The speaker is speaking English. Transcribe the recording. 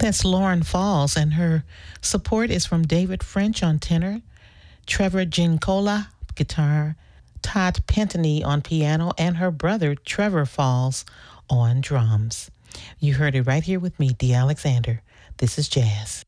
That's Lauren Falls, and her support is from David French on tenor, Trevor Gincola guitar, Todd Pentany on piano, and her brother Trevor Falls on drums. You heard it right here with me, Dee Alexander. This is Jazz.